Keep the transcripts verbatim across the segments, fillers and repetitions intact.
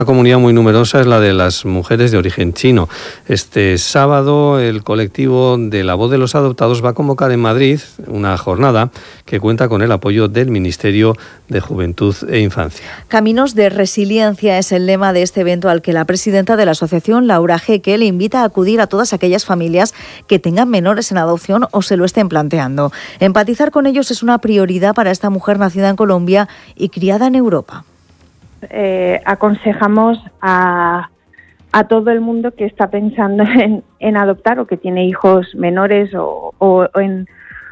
Una comunidad muy numerosa es la de las mujeres de origen chino. Este sábado el colectivo de La Voz de los Adoptados va a convocar en Madrid una jornada que cuenta con el apoyo del Ministerio de Juventud e Infancia. Caminos de resiliencia es el lema de este evento al que la presidenta de la asociación, Laura Jeque, le invita a acudir a todas aquellas familias que tengan menores en adopción o se lo estén planteando. Empatizar con ellos es una prioridad para esta mujer nacida en Colombia y criada en Europa. Eh, aconsejamos a, a todo el mundo que está pensando en, en adoptar o que tiene hijos menores o, o, o, en,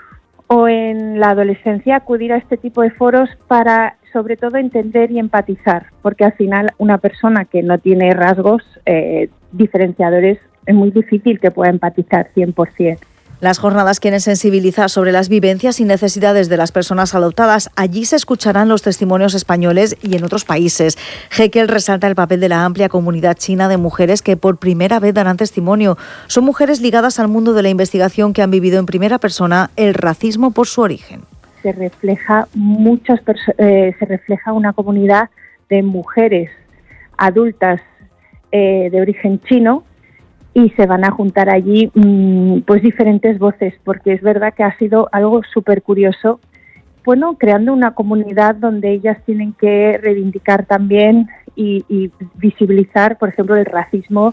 o en la adolescencia acudir a este tipo de foros para sobre todo entender y empatizar, porque al final una persona que no tiene rasgos eh, diferenciadores es muy difícil que pueda empatizar cien por ciento. Las jornadas quieren sensibilizar sobre las vivencias y necesidades de las personas adoptadas. Allí se escucharán los testimonios españoles y en otros países. Jekyll resalta el papel de la amplia comunidad china de mujeres que por primera vez darán testimonio. Son mujeres ligadas al mundo de la investigación que han vivido en primera persona el racismo por su origen. Se refleja muchas perso- eh, se refleja una comunidad de mujeres adultas eh, de origen chino. Y se van a juntar allí mmm, pues diferentes voces, porque es verdad que ha sido algo súper curioso, bueno, creando una comunidad donde ellas tienen que reivindicar también y, y visibilizar, por ejemplo, el racismo.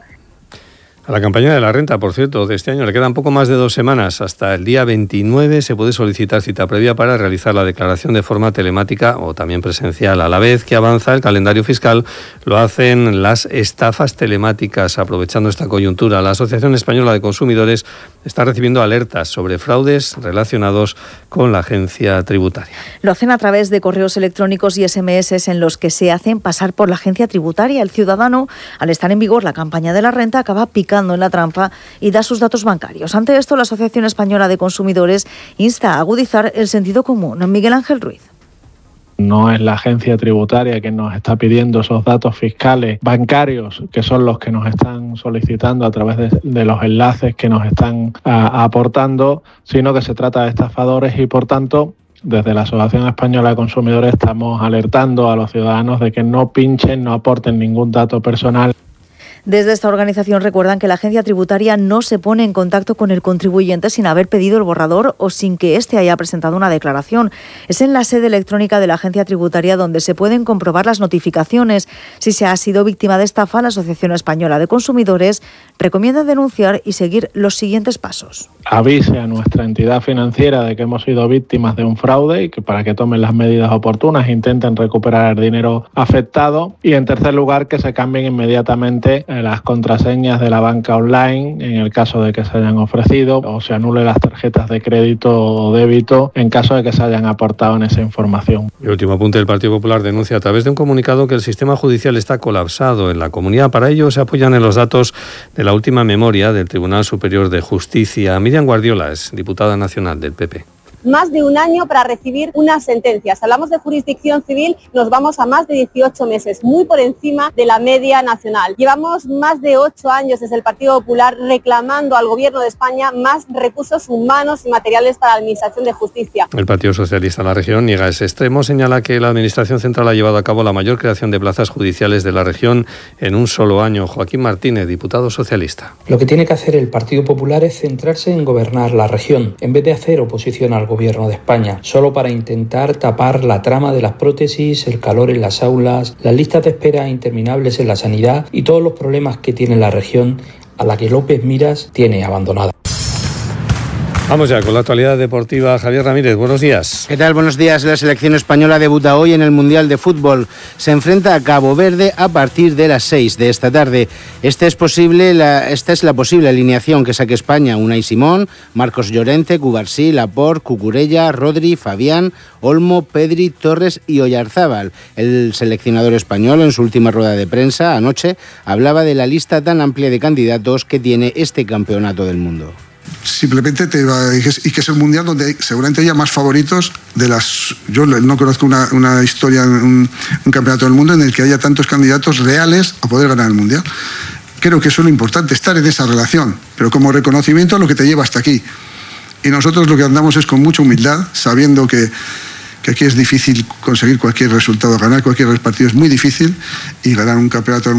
A la campaña de la renta, por cierto, de este año le quedan poco más de dos semanas. Hasta el día veintinueve se puede solicitar cita previa para realizar la declaración de forma telemática o también presencial. A la vez que avanza el calendario fiscal, lo hacen las estafas telemáticas. Aprovechando esta coyuntura, la Asociación Española de Consumidores está recibiendo alertas sobre fraudes relacionados con la agencia tributaria. Lo hacen a través de correos electrónicos y ese eme ese en los que se hacen pasar por la agencia tributaria. El ciudadano, al estar en vigor la campaña de la renta, acaba picando en la trampa y da sus datos bancarios. Ante esto, la Asociación Española de Consumidores insta a agudizar el sentido común. Miguel Ángel Ruiz. No es la agencia tributaria que nos está pidiendo esos datos fiscales bancarios, que son los que nos están solicitando a través de, de los enlaces que nos están a, aportando, sino que se trata de estafadores y, por tanto, desde la Asociación Española de Consumidores estamos alertando a los ciudadanos de que no pinchen, no aporten ningún dato personal. Desde esta organización recuerdan que la agencia tributaria no se pone en contacto con el contribuyente sin haber pedido el borrador o sin que éste haya presentado una declaración. Es en la sede electrónica de la agencia tributaria donde se pueden comprobar las notificaciones. Si se ha sido víctima de estafa, la Asociación Española de Consumidores recomienda denunciar y seguir los siguientes pasos. Avise a nuestra entidad financiera de que hemos sido víctimas de un fraude y que para que tomen las medidas oportunas e intenten recuperar el dinero afectado. Y en tercer lugar, que se cambien inmediatamente las contraseñas de la banca online en el caso de que se hayan ofrecido o se anule las tarjetas de crédito o débito en caso de que se hayan aportado en esa información. El último apunte: el Partido Popular denuncia a través de un comunicado que el sistema judicial está colapsado en la comunidad. Para ello se apoyan en los datos de la última memoria del Tribunal Superior de Justicia. Miriam Guardiola es diputada nacional del P P. Más de un año para recibir una sentencia. Si hablamos de jurisdicción civil, nos vamos a más de dieciocho meses, muy por encima de la media nacional. Llevamos más de ocho años desde el Partido Popular reclamando al Gobierno de España más recursos humanos y materiales para la Administración de Justicia. El Partido Socialista en la región niega ese extremo, señala que la Administración Central ha llevado a cabo la mayor creación de plazas judiciales de la región en un solo año. Joaquín Martínez, diputado socialista. Lo que tiene que hacer el Partido Popular es centrarse en gobernar la región, en vez de hacer oposición al Gobierno de España, solo para intentar tapar la trama de las prótesis, el calor en las aulas, las listas de espera interminables en la sanidad y todos los problemas que tiene la región a la que López Miras tiene abandonada. Vamos ya con la actualidad deportiva. Javier Ramírez, buenos días. ¿Qué tal? Buenos días. La selección española debuta hoy en el Mundial de Fútbol. Se enfrenta a Cabo Verde a partir de las seis de esta tarde. Este es posible la, esta es la posible alineación que saque España. Unai Simón, Marcos Llorente, Cubarsí, Laporte, Cucurella, Rodri, Fabián, Olmo, Pedri, Torres y Oyarzábal. El seleccionador español, en su última rueda de prensa anoche, hablaba de la lista tan amplia de candidatos que tiene este campeonato del mundo. Simplemente te va, y que es el mundial donde seguramente haya más favoritos de las. Yo no conozco una, una historia, un, un campeonato del mundo en el que haya tantos candidatos reales a poder ganar el mundial. Creo que eso es lo importante, estar en esa relación, pero como reconocimiento a lo que te lleva hasta aquí. Y nosotros lo que andamos es con mucha humildad, sabiendo que, que aquí es difícil conseguir cualquier resultado, ganar cualquier partido es muy difícil y ganar un campeonato